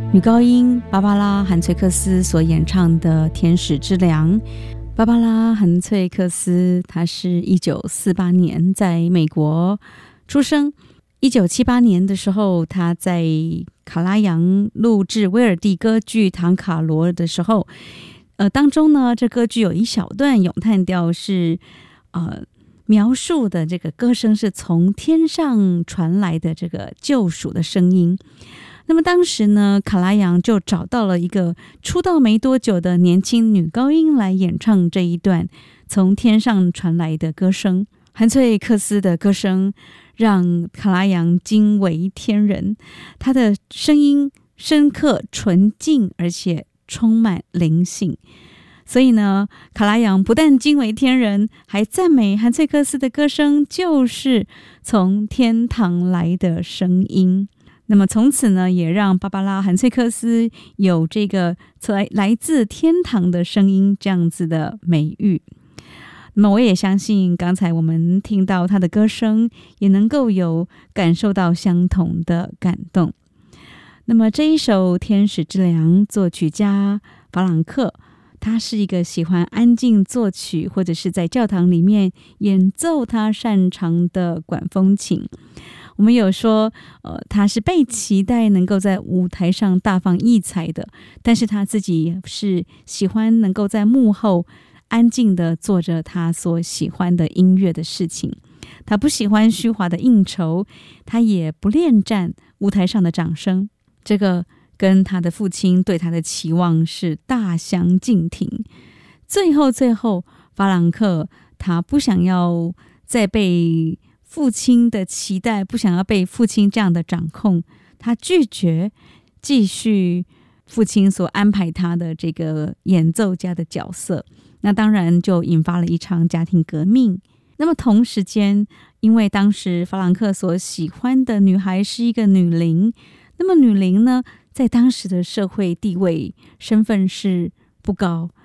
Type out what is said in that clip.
女高音芭芭拉·韩崔克斯所演唱的《天使之粮》。芭芭拉·韩崔克斯，她是1948年在美国出生。1978年的时候，她在卡拉扬录制威尔第歌剧《唐卡罗》的时候，当中呢，这歌剧有一小段咏叹调是描述的这个歌声是从天上传来的这个救赎的声音。那么当时呢，卡拉扬就找到了一个出道没多久的年轻女高音来演唱这一段从天上传来的歌声。韩崔克斯的歌声让卡拉扬惊为天人，她的声音深刻纯净，而且充满灵性。所以呢，卡拉扬不但惊为天人，还赞美韩崔克斯的歌声就是从天堂来的声音。那么从此呢，也让芭芭拉·韩崔克斯有这个来自天堂的声音这样子的美誉。那么我也相信，刚才我们听到他的歌声，也能够有感受到相同的感动。那么这一首《天使之粮》，作曲家法朗克，他是一个喜欢安静作曲，或者是在教堂里面演奏他擅长的管风琴。我们有说，他是被期待能够在舞台上大放异彩的，但是他自己是喜欢能够在幕后安静的做着他所喜欢的音乐的事情。他不喜欢虚华的应酬，他也不恋战舞台上的掌声。这个跟他的父亲对他的期望是大相径庭。最后，法朗克他不想要再被父亲的期待，不想要被父亲这样的掌控，他拒绝继续父亲所安排他的这个演奏家的角色。那当然就引发了一场家庭革命。那么同时间，因为当时法朗克所喜欢的女孩是一个女伶，那么女伶呢，在当时的社会地位身份是不高，